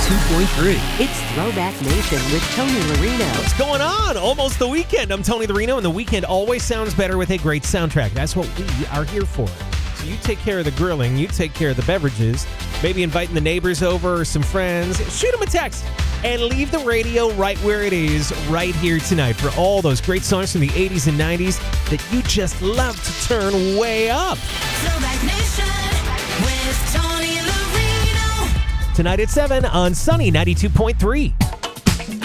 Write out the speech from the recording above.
92.3. It's Throwback Nation with Tony Marino. What's going on? Almost the weekend. I'm Tony Marino, and the weekend always sounds better with a great soundtrack. That's what we are here for. So you take care of the grilling, you take care of the beverages, maybe inviting the neighbors over or some friends. Shoot them a text and leave the radio right where it is right here tonight for all those great songs from the 80s and 90s that you just love to turn way up. Throwback Nation with Tony Marino. Tonight at 7 on Sunny 92.3.